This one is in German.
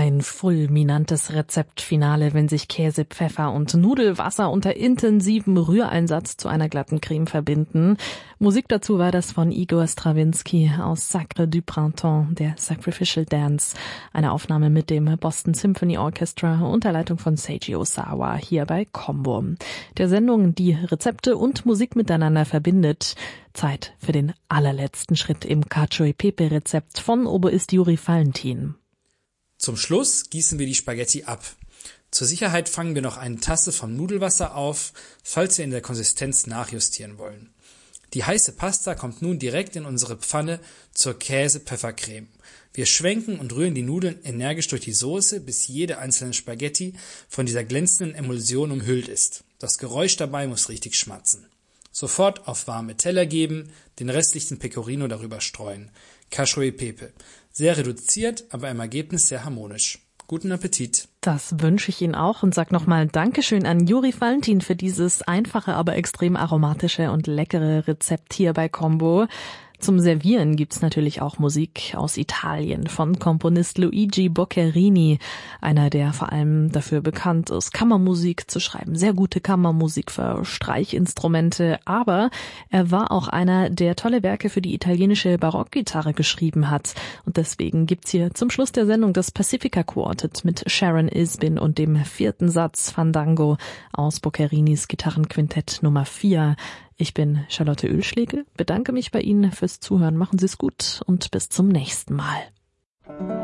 Ein fulminantes Rezeptfinale, wenn sich Käse, Pfeffer und Nudelwasser unter intensivem Rühreinsatz zu einer glatten Creme verbinden. Musik dazu war das von Igor Strawinsky aus Sacre du Printemps, der Sacrificial Dance. Eine Aufnahme mit dem Boston Symphony Orchestra unter Leitung von Seiji Osawa hier bei Combo. Der Sendung, die Rezepte und Musik miteinander verbindet. Zeit für den allerletzten Schritt im Cacio e Pepe Rezept von Oboist Juri Valentin. Zum Schluss gießen wir die Spaghetti ab. Zur Sicherheit fangen wir noch eine Tasse vom Nudelwasser auf, falls wir in der Konsistenz nachjustieren wollen. Die heiße Pasta kommt nun direkt in unsere Pfanne zur Käse-Pfeffercreme. Wir schwenken und rühren die Nudeln energisch durch die Soße, bis jede einzelne Spaghetti von dieser glänzenden Emulsion umhüllt ist. Das Geräusch dabei muss richtig schmatzen. Sofort auf warme Teller geben, den restlichen Pecorino darüber streuen. Cacio e Pepe. Sehr reduziert, aber im Ergebnis sehr harmonisch. Guten Appetit. Das wünsche ich Ihnen auch und sag nochmal Dankeschön an Juri Valentin für dieses einfache, aber extrem aromatische und leckere Rezept hier bei Combo. Zum Servieren gibt's natürlich auch Musik aus Italien von Komponist Luigi Boccherini, einer, der vor allem dafür bekannt ist, Kammermusik zu schreiben. Sehr gute Kammermusik für Streichinstrumente, aber er war auch einer, der tolle Werke für die italienische Barockgitarre geschrieben hat. Und deswegen gibt's hier zum Schluss der Sendung das Pacifica Quartet mit Sharon Isbin und dem 4. Satz Fandango aus Boccherinis Gitarrenquintett Nummer 4. Ich bin Charlotte Oehlschlegel, bedanke mich bei Ihnen fürs Zuhören. Machen Sie es gut und bis zum nächsten Mal.